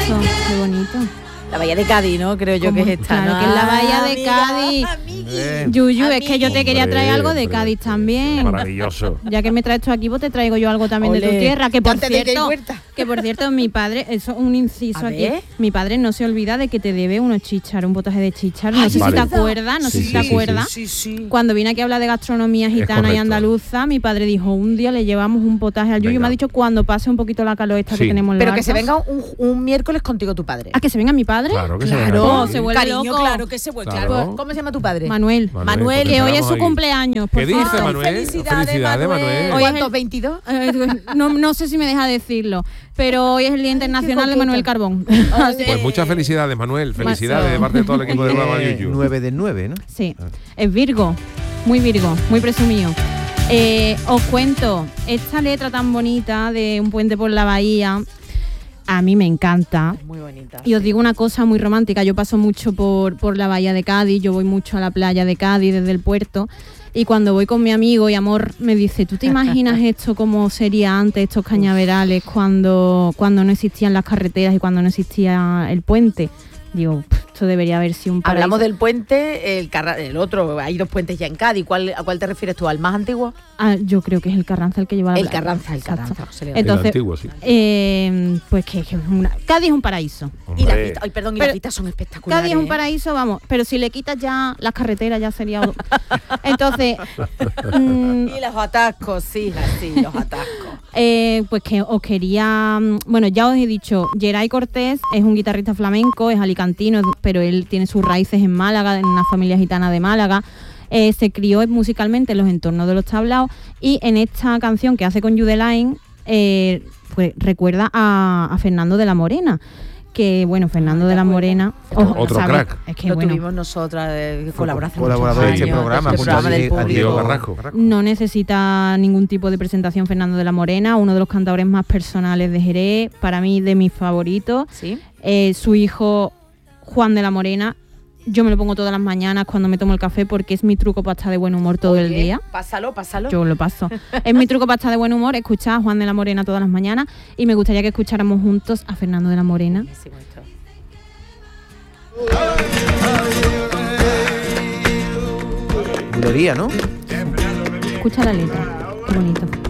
eso, qué bonito. La bahía de Cádiz, ¿no? Creo yo que es esta, claro, ¿no? que es la bahía de Cádiz. Yuyu, es que yo te quería traer algo de Cádiz también. Maravilloso. Ya que me traes tú aquí, pues te traigo yo algo también de tu tierra. Que por cierto, mi padre, eso es un inciso aquí. Mi padre no se olvida de que te debe unos chícharos, un potaje de chícharos. No sé si te acuerdas, no sé si te acuerdas. Cuando vine aquí a hablar de gastronomía gitana y andaluza, mi padre dijo, un día le llevamos un potaje al Yuyu. Me ha dicho cuando pase un poquito la calor esta que tenemos en Pero los que se venga un miércoles contigo tu padre. ¿A que se venga mi padre? Claro, que se vuelve cariño, loco. claro que se vuelve. Claro. ¿Cómo se llama tu padre? Manuel, que hoy es su cumpleaños. ¿Qué dice Manuel? Felicidades, Manuel. ¿Cuántos? ¿22? No sé si me deja decirlo, pero hoy es el Día Internacional de Manuel Carbón. Pues muchas felicidades, Manuel. Felicidades de parte de todo el equipo de Brava Yuyu. 9 de 9, ¿no? Sí, es Virgo, muy presumido. Os cuento, esta letra tan bonita de Un puente por la bahía, a mí me encanta. Muy bonita. Y os digo una cosa muy romántica, yo paso mucho por la bahía de Cádiz, yo voy mucho a la playa de Cádiz desde el puerto, y cuando voy con mi amigo y Amor me dice, ¿tú te imaginas esto como sería antes, estos cañaverales, cuando no existían las carreteras y cuando no existía el puente? Digo, esto debería haber sido un paraíso. Hablamos del puente, el otro, hay 2 puentes ya en Cádiz. ¿A cuál te refieres tú? ¿Al más antiguo? Yo creo que es el Carranza el que lleva la El playa. Carranza. Entonces, el antiguo, sí. Pues que Cádiz es un paraíso. Y las vistas son espectaculares. Cádiz es un paraíso, vamos, pero si le quitas ya las carreteras ya sería... Entonces... y los atascos, sí, los atascos. Pues que os quería... Bueno, ya os he dicho, Geray Cortés es un guitarrista flamenco, es alicantino, pero él tiene sus raíces en Málaga, en una familia gitana de Málaga. Se crió musicalmente en los entornos de los tablaos y en esta canción que hace con Judeline pues recuerda a Fernando de la Morena, que bueno, Fernando de la Morena otro crack. Es que lo tuvimos nosotras colaborador de este programa, a Diego Carrasco. No necesita ningún tipo de presentación Fernando de la Morena, uno de los cantadores más personales de Jerez, para mí de mis favoritos. ¿Sí? Su hijo Juan de la Morena, yo me lo pongo todas las mañanas cuando me tomo el café porque es mi truco para estar de buen humor todo el día. Pásalo. Yo lo paso. Es mi truco para estar de buen humor, escuchar a Juan de la Morena todas las mañanas, y me gustaría que escucháramos juntos a Fernando de la Morena. Bulería, ¿no? Escucha la letra, qué bonito.